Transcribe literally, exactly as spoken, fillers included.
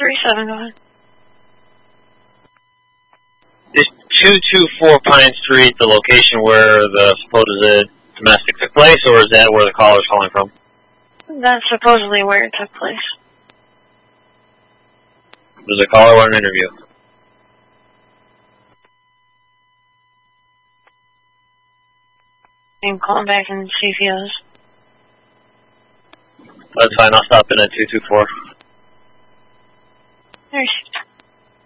three seven, go ahead. Is two two four Pine Street the location where the supposed domestic took place, or is that where the caller's calling from? That's supposedly where it took place. Does the caller want an interview? You can call him back and see if he does. That's fine, I'll stop in at two two four. There's